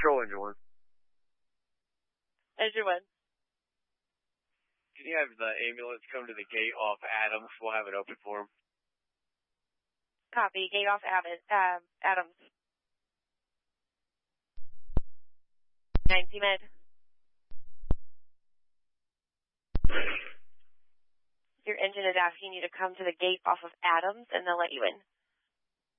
Control Engine 1. Engine 1. Can you have the ambulance come to the gate off Adams? We'll have it open for him. Copy. Gate off Adams. 90 med. Your engine is asking you to come to the gate off of Adams, and they'll let you in.